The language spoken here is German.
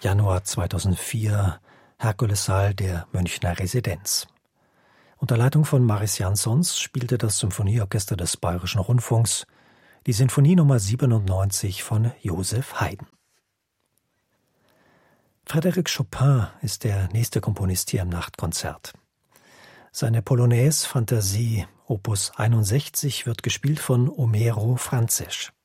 Januar 2004, Herkulessaal der Münchner Residenz. Unter Leitung von Maris Jansons spielte das Symphonieorchester des Bayerischen Rundfunks die Sinfonie Nummer 97 von Joseph Haydn. Frédéric Chopin ist der nächste Komponist hier im Nachtkonzert. Seine Polonaise Fantasie Opus 61 wird gespielt von Homero Franzés.